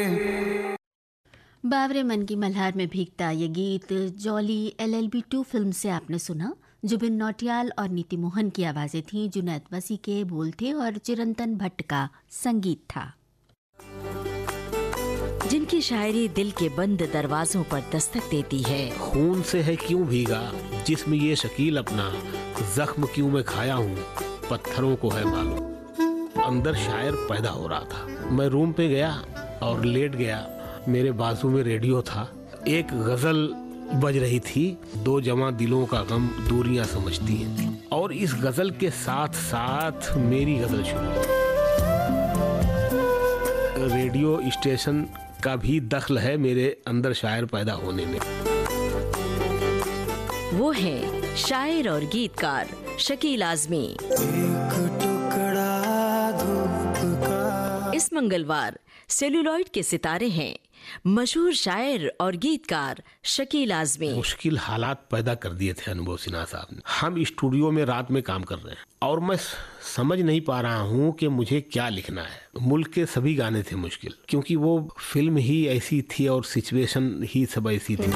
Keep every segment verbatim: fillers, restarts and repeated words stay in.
बावरे मन की मल्हार में भीगता ये गीत jolly L L B to film से आपने सुना। जुबिन नौटियाल और नीति मोहन की आवाज़ें थीं, जुनैद वसी के बोल थे और चिरंतन भट्ट का संगीत था। जिनकी शायरी दिल के बंद दरवाजों पर दस्तक देती है। खून से है क्यों भीगा जिस्म ये शकील अपना, जख्म क्यों मैं खाया हूँ पत्थरों को है मालूम। अंदर शायर पैदा हो रहा था। मैं रूम पे गया और लेट गया। मेरे बाजू में रेडियो था। एक गजल बज रही थी, दो जवां दिलों का गम दूरियां समझती हैं। और इस गजल के साथ साथ मेरी गजल शुरू। रेडियो स्टेशन का भी दखल है मेरे अंदर शायर पैदा होने में। वो है शायर और गीतकार शकील आजमी। इस मंगलवार सेलुलॉइड के सितारे हैं मशहूर शायर और गीतकार शकील आजमी। मुश्किल हालात पैदा कर दिए थे अनुभव सिन्हा साहब ने। हम स्टूडियो में रात में काम कर रहे हैं और मैं समझ नहीं पा रहा हूँ कि मुझे क्या लिखना है। मुल्क के सभी गाने थे मुश्किल, क्योंकि वो फिल्म ही ऐसी थी और सिचुएशन ही सब ऐसी थी।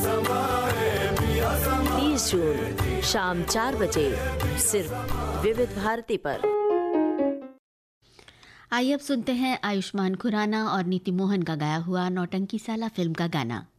तीस जून शाम चार बजे सिर्फ विविध भारती पर। आइए अब सुनते हैं आयुष्मान खुराना और नीति मोहन का गाया हुआ नौटंकी साला फिल्म का गाना।